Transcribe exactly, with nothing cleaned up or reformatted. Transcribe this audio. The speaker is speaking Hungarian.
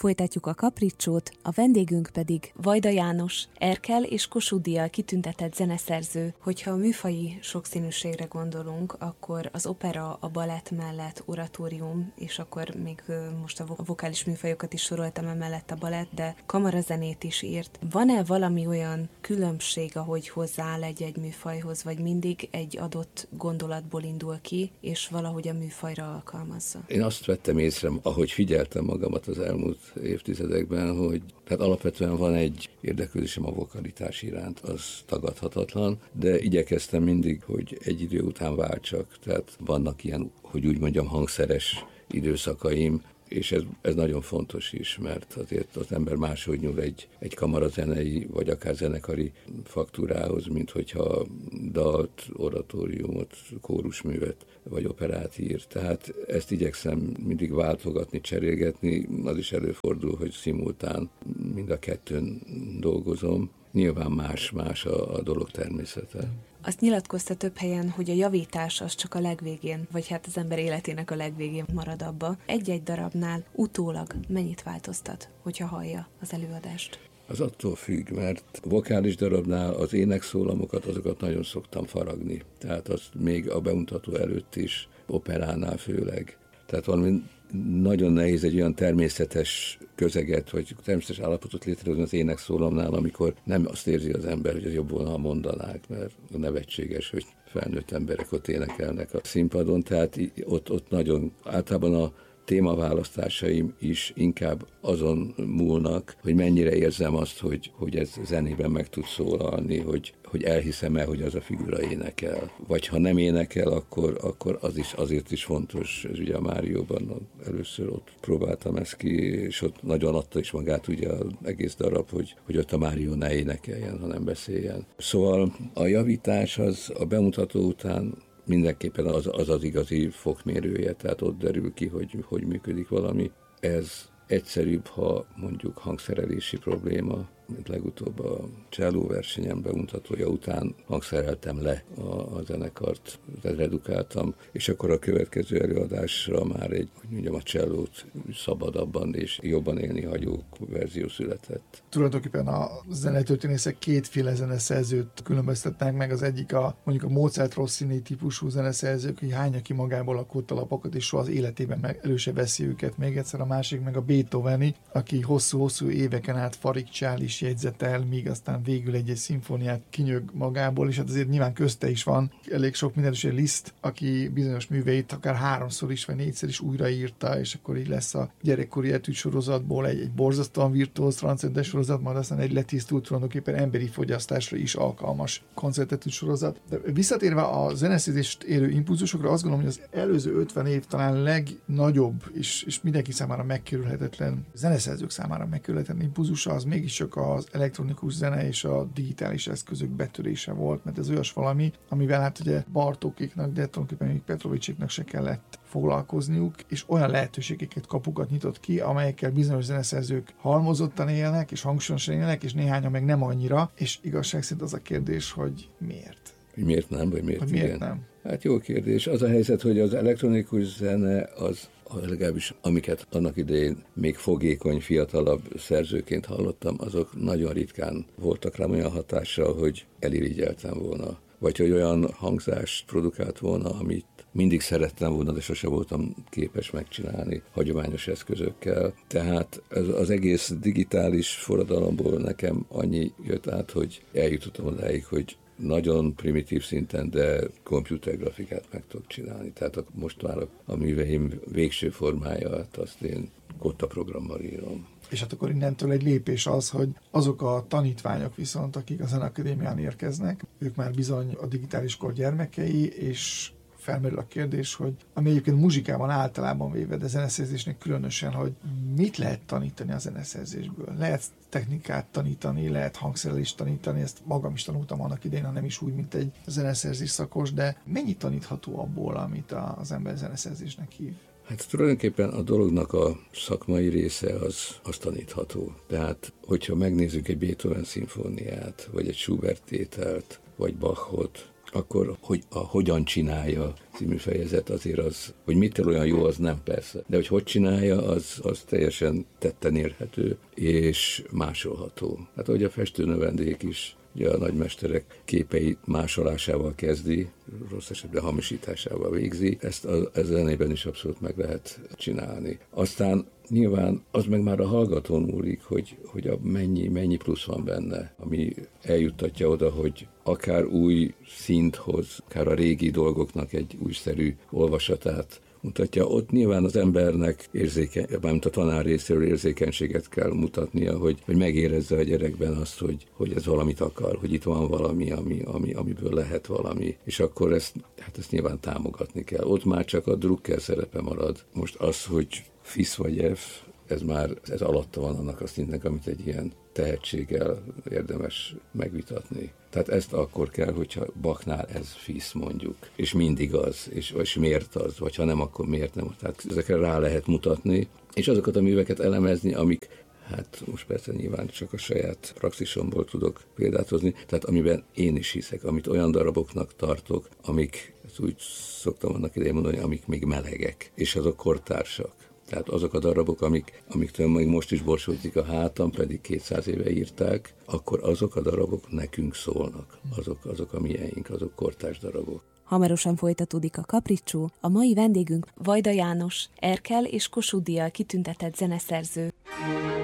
Folytatjuk a kapricsót, a vendégünk pedig Vajda János, Erkel és Kossuth díjjal kitüntetett zeneszerző. Hogyha a műfaji sokszínűségre gondolunk, akkor az opera, a balett mellett oratórium, és akkor még most a vokális műfajokat is soroltam emellett a balett, de kamarazenét is írt. Van-e valami olyan különbség, ahogy hozzááll egy-egy műfajhoz, vagy mindig egy adott gondolatból indul ki, és valahogy a műfajra alkalmazza? Én azt vettem észre, ahogy figyeltem magamat az elmúlt évtizedekben, hogy tehát alapvetően van egy érdeklődésem a vokalitás iránt, az tagadhatatlan, de igyekeztem mindig, hogy egy idő után váltsak, tehát vannak ilyen, hogy úgy mondjam, hangszeres időszakaim, és ez, ez nagyon fontos is, mert azért az ember máshogy nyúl egy, egy kamarazenei, vagy akár zenekari faktúrához, mint hogyha dalt, oratóriumot, kórusművet, vagy operát ír. Tehát ezt igyekszem mindig váltogatni, cserélgetni, az is előfordul, hogy szimultán mind a kettőn dolgozom. Nyilván más-más a, a dolog természete. Azt nyilatkozta több helyen, hogy a javítás az csak a legvégén, vagy hát az ember életének a legvégén marad abba. Egy-egy darabnál utólag mennyit változtat, hogyha hallja az előadást? Az attól függ, mert vokális darabnál az énekszólamokat, azokat nagyon szoktam faragni. Tehát azt még a bemutató előtt is, operánál főleg. Tehát valami nagyon nehéz egy olyan természetes közeget, vagy természetes állapotot létrehozni az énekszólamnál, amikor nem azt érzi az ember, hogy az jobb volna, ha mondanák, mert nevetséges, hogy felnőtt emberek ott énekelnek a színpadon, tehát ott, ott nagyon általában a témaválasztásaim is inkább azon múlnak, hogy mennyire érzem azt, hogy, hogy ez zenében meg tud szólalni, hogy, hogy elhiszem el, hogy az a figura énekel. Vagy ha nem énekel, akkor, akkor az is azért is fontos. Ez ugye a Márióban először ott próbáltam ezt ki, és ott nagyon adta is magát ugye az egész darab, hogy, hogy ott a Márió ne énekeljen, hanem beszéljen. Szóval a javítás az a bemutató után mindenképpen az, az az igazi fokmérője, tehát ott derül ki, hogy hogy működik valami. Ez egyszerűbb, ha mondjuk hangszerelési probléma, mint legutóbb a cselló versenyen bemutatója után hangszereltem le a, a zenekart, tehát redukáltam, és akkor a következő előadásra már egy, hogy mondjam, a csellót szabadabban és jobban élni hagyó verzió született. Tulajdonképpen a zenetörténészek kétféle zeneszerzőt különböztetnek meg, az egyik a mondjuk a Mozart-Rossini típusú zeneszerzők, hogy hányja ki magából a kódtalapokat, és soha az életében meg elő se veszi őket még egyszer, a másik meg a Beethoveni, aki hosszú-hosszú éveken át farigcsál is jegyzetel, míg aztán végül egy-egy szimfóniát kinyög magából, és hát azért nyilván közte is van elég sok minden, és egy Liszt, aki bizonyos műveit akár háromszor is, vagy négyszer is újraírta, és akkor így lesz a gyerekkori etűd sorozatból egy, egy borzasztóan virtuóz francia sorozat, majd aztán egy letisztult, tulajdonképpen emberi fogyasztásra is alkalmas koncertetűd sorozat. De visszatérve a zeneszerzést érő impulzusokra, azt gondolom, hogy az előző ötven év talán legnagyobb, és, és mindenki számára megkerülhetetlen, zeneszerzők számára megkerülhetetlen impulzusa, az mégiscsak az elektronikus zene és a digitális eszközök betörése volt, mert ez olyas valami, amivel hát ugye Bartókéknak, de tulajdonképpen még Petrovicséknak se kellett foglalkozniuk, és olyan lehetőségeket, kapukat nyitott ki, amelyekkel bizonyos zeneszerzők halmozottan élnek, és hangsúlyosan élnek, és néhányan meg nem annyira, és igazság szerint az a kérdés, hogy miért? Hogy miért nem, vagy miért, vagy miért igen? nem? Hát jó kérdés. Az a helyzet, hogy az elektronikus zene az, legalábbis amiket annak idején még fogékony, fiatalabb szerzőként hallottam, azok nagyon ritkán voltak rám olyan hatással, hogy elirigyeltem volna. Vagy hogy olyan hangzást produkált volna, amit mindig szerettem volna, de sose voltam képes megcsinálni hagyományos eszközökkel. Tehát az, az egész digitális forradalomból nekem annyi jött át, hogy eljutottam odáig, hogy nagyon primitív szinten, de komputergrafikát meg tudok csinálni. Tehát most már a, a műveim végső formáját azt én Kotta programmal írom. És hát akkor innentől egy lépés az, hogy azok a tanítványok viszont, akik a Zeneakadémián érkeznek, ők már bizony a digitális kor gyermekei, és felmerül a kérdés, hogy ami egyébként muzsikában általában véve, de zeneszerzésnek különösen, hogy mit lehet tanítani a zeneszerzésből. Lehet technikát tanítani, lehet hangszerelést tanítani, ezt magam is tanultam annak idején, ha nem is úgy, mint egy zeneszerzés szakos, de mennyit tanítható abból, amit az ember zeneszerzésnek hív? Hát tulajdonképpen a dolognak a szakmai része az, az tanítható. Tehát, hogyha megnézzük egy Beethoven szimfóniát, vagy egy Schubert tételt, vagy Bachot, akkor hogy a hogyan csinálja című fejezet azért az, hogy mitől olyan jó, az nem persze. De hogy hogy csinálja, az, az teljesen tetten érhető és másolható. Hát ahogy a festőnövendék is, ugye a nagymesterek képei másolásával kezdi, rossz esetben hamisításával végzi, ezt a, a zenében is abszolút meg lehet csinálni. Aztán nyilván az meg már a hallgatón múlik, hogy, hogy a mennyi, mennyi plusz van benne, ami eljuttatja oda, hogy akár új szint hoz, akár a régi dolgoknak egy újszerű olvasatát mutatja. Ott nyilván az embernek érzéken, mármint a tanár részéről érzékenységet kell mutatnia, hogy, hogy megérezze a gyerekben azt, hogy, hogy ez valamit akar, hogy itt van valami, ami, ami, amiből lehet valami. És akkor ezt, hát ezt nyilván támogatni kell. Ott már csak a Drucker szerepe marad. Most az, hogy FISZ vagy F, ez már ez alatta van annak a szintnek, amit egy ilyen tehetséggel érdemes megvitatni. Tehát ezt akkor kell, hogyha Bachnál ez FISZ mondjuk, és mindig az, és, és miért az, vagy ha nem, akkor miért nem. Tehát ezekre rá lehet mutatni, és azokat a műveket elemezni, amik, hát most persze nyilván csak a saját praxisomból tudok példát hozni, tehát amiben én is hiszek, amit olyan daraboknak tartok, amik, ezt úgy szoktam annak idején mondani, amik még melegek, és azok kortársak. Tehát azok a darabok, amik, amiktől még most is borsódik a hátam, pedig kétszáz éve írták, akkor azok a darabok nekünk szólnak. Azok, azok a miénk, azok kortárs darabok. Hamarosan folytatódik a Kapricsó. A mai vendégünk Vajda János, Erkel és Kossuth-díjjal kitüntetett zeneszerző.